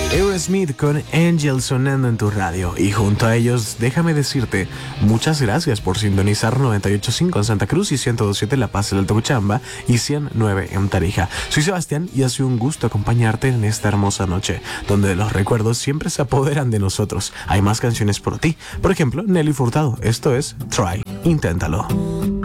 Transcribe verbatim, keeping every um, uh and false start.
Aerosmith con Angel sonando en tu radio, y junto a ellos déjame decirte muchas gracias por sintonizar noventa y ocho punto cinco en Santa Cruz y ciento dos punto siete en La Paz del Alto Cuchamba y ciento nueve en Tarija. Soy Sebastián y ha sido un gusto acompañarte en esta hermosa noche, donde los recuerdos siempre se apoderan de nosotros. Hay más canciones por ti, por ejemplo Nelly Furtado, esto es Try, inténtalo.